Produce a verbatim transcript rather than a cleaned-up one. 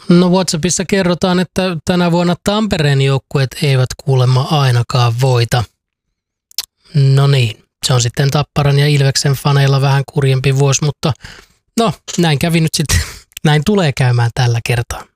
No WhatsAppissa kerrotaan, että tänä vuonna Tampereen joukkueet eivät kuulemma ainakaan voita. No niin, se on sitten Tapparan ja Ilveksen faneilla vähän kurjempi vuosi, mutta no näin kävi nyt sitten, näin tulee käymään tällä kertaa.